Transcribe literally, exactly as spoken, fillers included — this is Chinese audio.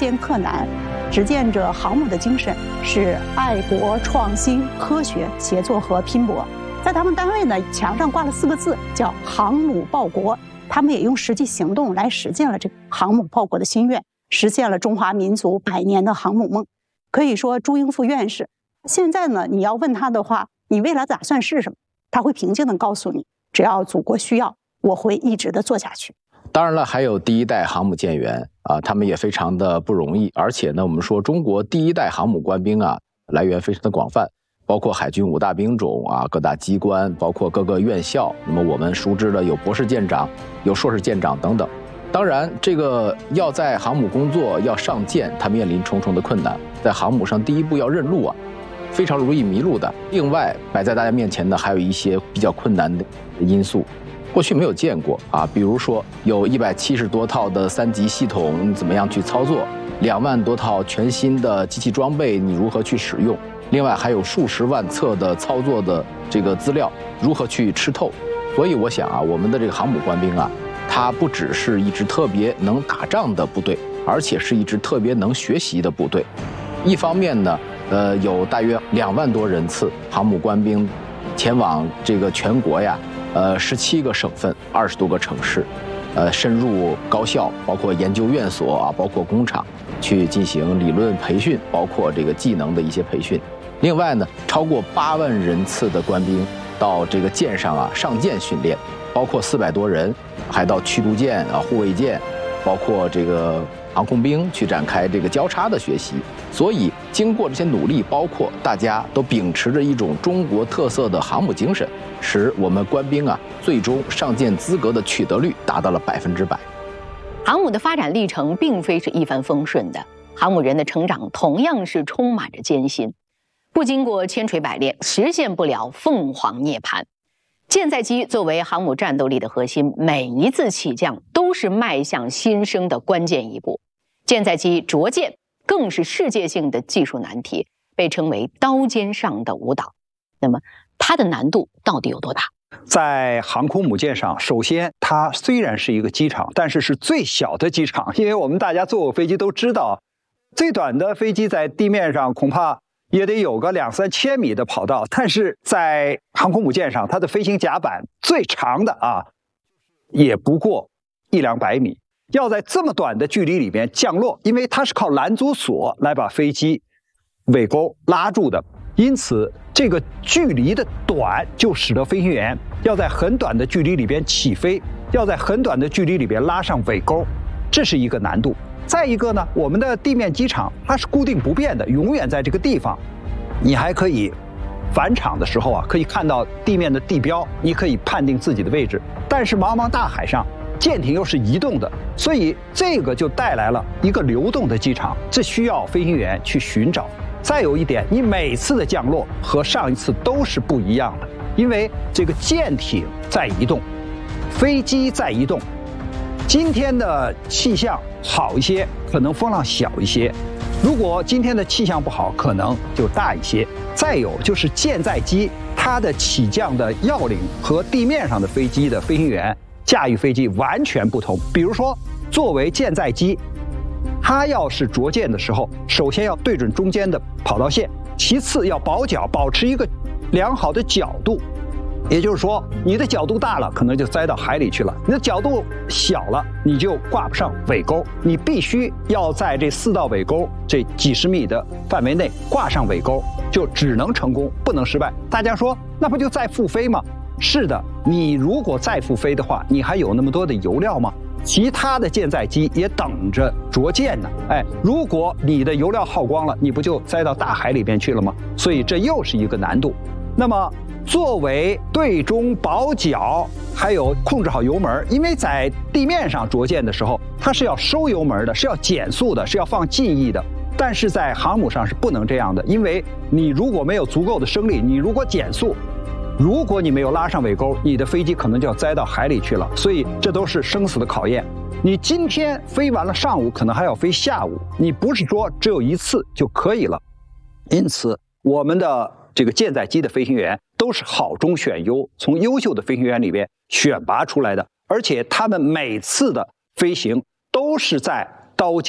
艰克难，实践着航母的精神，是爱国、创新、科学、协作和拼搏。在他们单位呢，墙上挂了四个字，叫“航母报国”。他们也用实际行动来实现了这个航母报国的心愿，实现了中华民族百年的航母梦。可以说，朱英副院士现在呢，你要问他的话，你未来打算是什么？他会平静地告诉你，只要祖国需要，我会一直的做下去。 当然了，还有第一代航母舰员啊，他们也非常的不容易。而且呢，我们说中国第一代航母官兵啊，来源非常的广泛，包括海军五大兵种啊，各大机关，包括各个院校。那么我们熟知的有博士舰长，有硕士舰长等等。当然，这个要在航母工作，要上舰，它面临重重的困难。在航母上，第一步要认路啊，非常容易迷路的。另外，摆在大家面前的还有一些比较困难的因素。过去没有见过啊，比如说有一百七十多套的三级系统，你怎么样去操作？两万多套全新的机器装备，你如何去使用？另外还有数十万册的操作的这个资料，如何去吃透？所以我想啊，我们的这个航母官兵啊，它不只是一支特别能打仗的部队，而且是一支特别能学习的部队。一方面呢，呃，有大约两万多人次航母官兵前往这个全国呀。呃，十七个省份，二十多个城市，呃，深入高校，包括研究院所啊，包括工厂，去进行理论培训，包括这个技能的一些培训。另外呢，超过八万人次的官兵到这个舰上啊上舰训练，包括四百多人，还到驱逐舰啊、护卫舰，包括这个航空兵去展开这个交叉的学习。所以，经过这些努力，包括大家都秉持着一种中国特色的航母精神，使我们官兵啊最终上舰资格的取得率达到了百分之百。 航母的发展历程并非是一帆风顺的，航母人的成长同样是充满着艰辛，不经过千锤百炼，实现不了凤凰涅槃。舰载机作为航母战斗力的核心，每一次起降都是迈向新生的关键一步。舰载机着舰更是世界性的技术难题，被称为刀尖上的舞蹈。那么它的难度到底有多大？ 在航空母舰上，首先它虽然是一个机场，但是是最小的机场，因为我们大家坐过飞机都知道，最短的飞机在地面上恐怕也得有个两三千米的跑道，但是在航空母舰上，它的飞行甲板最长的啊，也不过一两百米。要在这么短的距离里面降落，因为它是靠拦阻索来把飞机尾钩拉住的，因此这个距离的短就使得飞行员要在很短的距离里边起飞，要在很短的距离里边拉上尾钩，这是一个难度。再一个呢，我们的地面机场它是固定不变的，永远在这个地方。你还可以返场的时候啊，可以看到地面的地标，你可以判定自己的位置。但是茫茫大海上，舰艇又是移动的，所以这个就带来了一个流动的机场，这需要飞行员去寻找。再有一点，你每次的降落和上一次都是不一样的，因为这个舰艇在移动，飞机在移动。今天的气象好一些，可能风浪小一些；如果今天的气象不好，可能就大一些。再有就是舰载机，它的起降的要领和地面上的飞机的飞行员驾驭飞机完全不同。比如说，作为舰载机，它要是着舰的时候，首先要对准中间的跑道线，其次要保角，保持一个良好的角度。也就是说，你的角度大了，可能就栽到海里去了；你的角度小了，你就挂不上尾钩。你必须要在这四道尾钩这几十米的范围内挂上尾钩，就只能成功，不能失败。大家说，那不就再复飞吗？是的，你如果再复飞的话，你还有那么多的油料吗？其他的舰载机也等着着舰呢。哎，如果你的油料耗光了，你不就栽到大海里边去了吗？所以这又是一个难度。那么作为对中保角，还有控制好油门，因为在地面上着舰的时候，它是要收油门的，是要减速的，是要放襟翼的。但是在航母上是不能这样的，因为你如果没有足够的升力，你如果减速，如果你没有拉上尾钩，你的飞机可能就要栽到海里去了。所以这都是生死的考验。你今天飞完了上午，可能还要飞下午，你不是说只有一次就可以了。因此，我们的这个舰载机的飞行员都是好中选优，从优秀的飞行员里边选拔出来的，而且他们每次的飞行都是在刀尖